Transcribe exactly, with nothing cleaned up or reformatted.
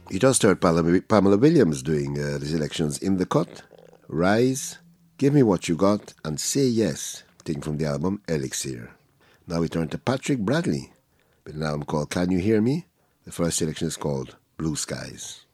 You just heard Pamela, Pamela Williams doing uh, the selections In the Cut, Rise, Give Me What You Got, and Say Yes, taken from the album Elixir. Now we turn to Patrick Bradley with an album called Can You Hear Me? The first selection is called Blue Skies.